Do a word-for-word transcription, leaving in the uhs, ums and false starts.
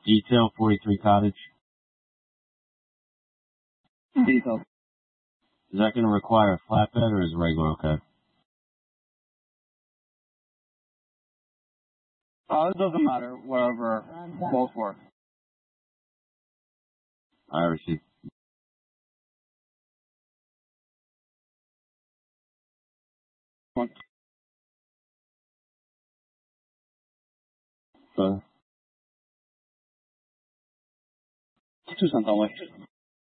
Detail forty-three Cottage. Detail. Is that going to require a flatbed or is regular okay? Uh, it doesn't matter. Whatever. Both work. I received. One. So, Two cents only.